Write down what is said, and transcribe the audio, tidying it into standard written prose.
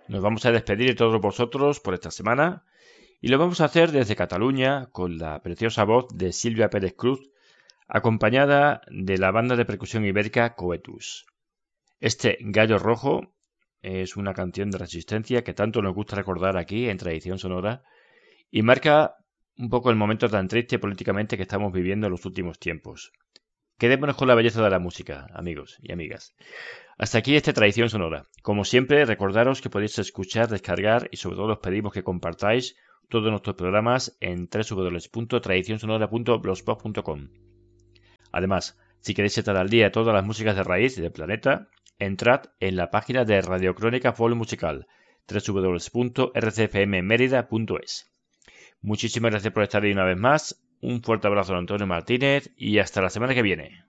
Nos vamos a despedir de todos vosotros por esta semana y lo vamos a hacer desde Cataluña con la preciosa voz de Silvia Pérez Cruz, acompañada de la banda de percusión ibérica Coetus. Este Gallo Rojo es una canción de resistencia que tanto nos gusta recordar aquí en Tradición Sonora y marca un poco el momento tan triste políticamente que estamos viviendo en los últimos tiempos. Quedémonos con la belleza de la música, amigos y amigas. Hasta aquí esta Tradición Sonora. Como siempre, recordaros que podéis escuchar, descargar y sobre todo os pedimos que compartáis todos nuestros programas en www.tradicionsonora.blogspot.com. Además, si queréis estar al día de todas las músicas de raíz del planeta, entrad en la página de Radiocrónica Folk Musical, www.rcfmmérida.es. Muchísimas gracias por estar ahí una vez más. Un fuerte abrazo a Antonio Martínez y hasta la semana que viene.